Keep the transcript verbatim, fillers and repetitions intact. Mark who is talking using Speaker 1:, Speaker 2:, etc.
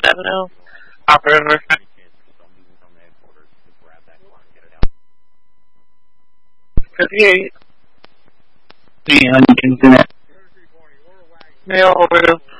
Speaker 1: seven oh. Operator. fifty-eight. The internet. Mail order.